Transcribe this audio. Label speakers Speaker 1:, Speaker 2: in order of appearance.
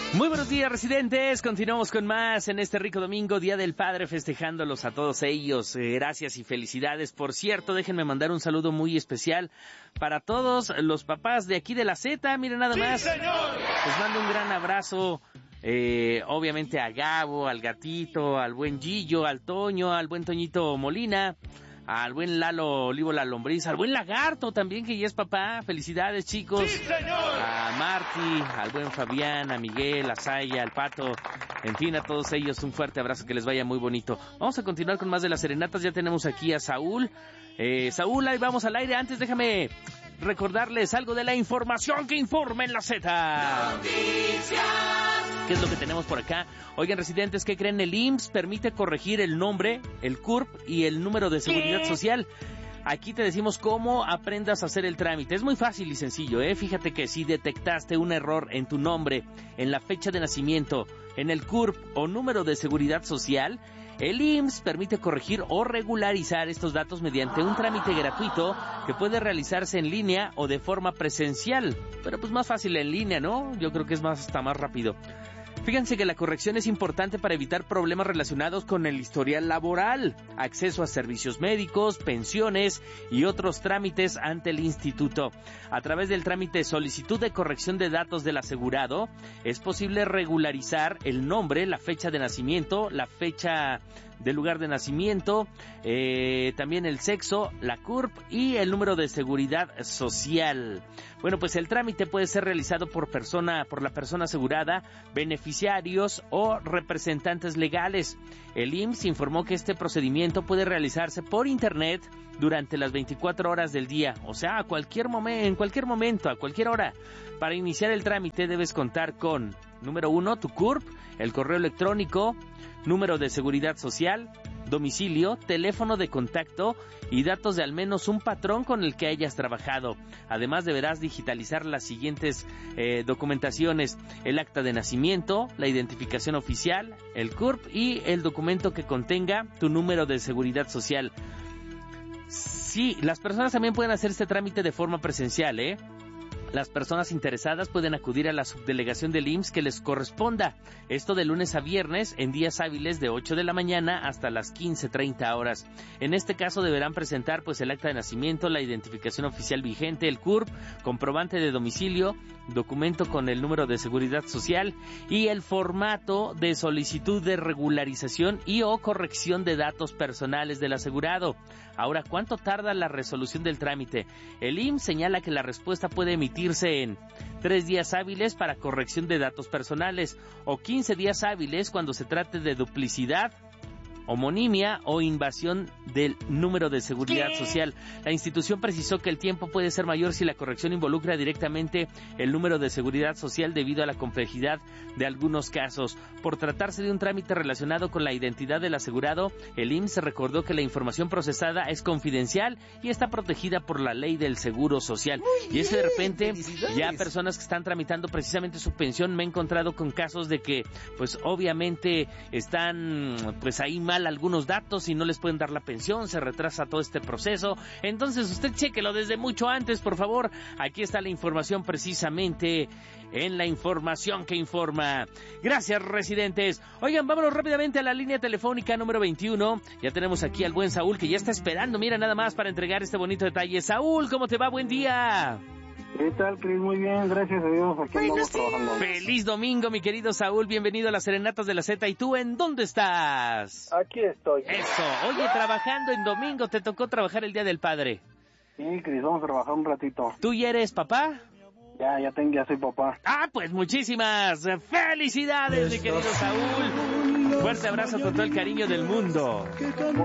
Speaker 1: Muy buenos días, residentes. Continuamos con más en este rico domingo, Día del Padre, festejándolos a todos ellos. Gracias y felicidades. Por cierto, déjenme mandar un saludo muy especial para todos los papás de aquí de la Z. Miren nada más. ¡Sí, señor! Les mando un gran abrazo. Obviamente a Gabo, al gatito, al buen Gillo, al Toño, al buen Toñito Molina, al buen Lalo Olivo La Lombriz, al buen Lagarto también, que ya es papá. Felicidades, chicos. ¡Sí, señor! A Marty, al buen Fabián, a Miguel, a Saya, al Pato, en fin, a todos ellos un fuerte abrazo, que les vaya muy bonito. Vamos a continuar con más de las serenatas. Ya tenemos aquí a Saúl. Saúl, ahí vamos al aire. Antes déjame recordarles algo de la información que informa en la Z. Noticias. ¿Qué es lo que tenemos por acá? Oigan, residentes, ¿qué creen? El IMSS permite corregir el nombre, el CURP y el número de seguridad social. Aquí te decimos cómo aprendas a hacer el trámite. Es muy fácil y sencillo, ¿eh? Fíjate que si detectaste un error en tu nombre, en la fecha de nacimiento, en el CURP o número de seguridad social, el IMSS permite corregir o regularizar estos datos mediante un trámite gratuito que puede realizarse en línea o de forma presencial. Pero pues más fácil en línea, ¿no? Yo creo que es hasta más rápido. Fíjense que la corrección es importante para evitar problemas relacionados con el historial laboral, acceso a servicios médicos, pensiones y otros trámites ante el instituto. A través del trámite solicitud de corrección de datos del asegurado, es posible regularizar el nombre, la fecha de nacimiento, la fecha del lugar de nacimiento, también el sexo, la CURP y el número de seguridad social. Bueno, pues el trámite puede ser realizado por la persona asegurada, beneficiarios o representantes legales. El IMSS informó que este procedimiento puede realizarse por internet durante las 24 horas del día, o sea, en cualquier momento, a cualquier hora. Para iniciar el trámite debes contar con, número 1, tu CURP, el correo electrónico, número de seguridad social, domicilio, teléfono de contacto y datos de al menos un patrón con el que hayas trabajado. Además, deberás digitalizar las siguientes documentaciones: el acta de nacimiento, la identificación oficial, el CURP y el documento que contenga tu número de seguridad social. Sí, las personas también pueden hacer este trámite de forma presencial, ¿eh? Las personas interesadas pueden acudir a la subdelegación del IMSS que les corresponda. Esto de lunes a viernes en días hábiles de 8 de la mañana hasta las 15:30 horas. En este caso deberán presentar pues el acta de nacimiento, la identificación oficial vigente, el CURP, comprobante de domicilio, documento con el número de seguridad social y el formato de solicitud de regularización y o corrección de datos personales del asegurado. Ahora, ¿cuánto tarda la resolución del trámite? El IMSS señala que la respuesta puede emitirse en 3 días hábiles para corrección de datos personales o 15 días hábiles cuando se trate de duplicidad, homonimia o invasión del número de seguridad social. La institución precisó que el tiempo puede ser mayor si la corrección involucra directamente el número de seguridad social debido a la complejidad de algunos casos. Por tratarse de un trámite relacionado con la identidad del asegurado, el IMSS recordó que la información procesada es confidencial y está protegida por la ley del seguro social. Y es que de repente ya personas que están tramitando precisamente su pensión, me he encontrado con casos de que pues obviamente están pues ahí mal algunos datos y no les pueden dar la pensión, se retrasa todo este proceso. Entonces usted chéquelo desde mucho antes, por favor. Aquí está la información precisamente en la información que informa. Gracias, residentes. Oigan, vámonos rápidamente a la línea telefónica número 21. Ya tenemos aquí al buen Saúl que ya está esperando, mira nada más, para entregar este bonito detalle. Saúl, ¿cómo te va? Buen día.
Speaker 2: ¿Qué tal, Cris? Muy bien, gracias a Dios. Aquí andamos trabajando.
Speaker 1: Feliz domingo, mi querido Saúl. Bienvenido a las Serenatas de la Z. ¿Y tú en dónde estás?
Speaker 2: Aquí estoy.
Speaker 1: Eso. Oye, trabajando en domingo. ¿Te tocó trabajar el Día del Padre?
Speaker 2: Sí, Cris, vamos a trabajar un ratito.
Speaker 1: ¿Tú ya eres papá?
Speaker 2: Ya soy papá.
Speaker 1: Ah, pues muchísimas felicidades, mi querido Saúl. Fuerte abrazo con todo el cariño del mundo.